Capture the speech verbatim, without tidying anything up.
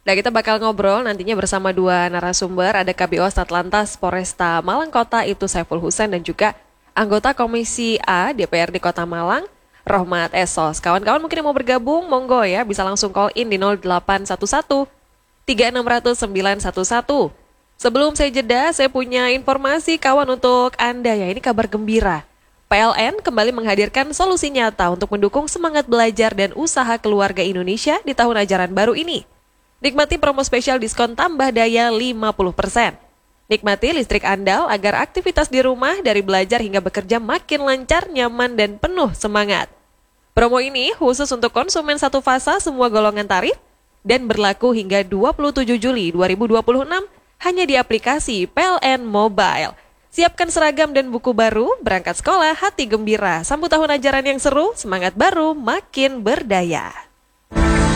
Nah, kita bakal ngobrol nantinya bersama dua narasumber, ada K B O Satlantas Polresta Malang Kota itu Saiful Husain dan juga anggota Komisi A D P R D Kota Malang, Rohmat Esos. Kawan-kawan mungkin yang mau bergabung, monggo ya, bisa langsung call in di nol delapan satu satu tiga enam nol nol sembilan satu satu. Sebelum saya jeda, saya punya informasi kawan untuk Anda ya, ini kabar gembira. P L N kembali menghadirkan solusi nyata untuk mendukung semangat belajar dan usaha keluarga Indonesia di tahun ajaran baru ini. Nikmati promo spesial diskon tambah daya lima puluh persen. Nikmati listrik andal agar aktivitas di rumah dari belajar hingga bekerja makin lancar, nyaman, dan penuh semangat. Promo ini khusus untuk konsumen satu fasa semua golongan tarif dan berlaku hingga dua puluh tujuh Juli dua ribu dua puluh enam hanya di aplikasi P L N Mobile. Siapkan seragam dan buku baru, berangkat sekolah hati gembira, sambut tahun ajaran yang seru, semangat baru makin berdaya.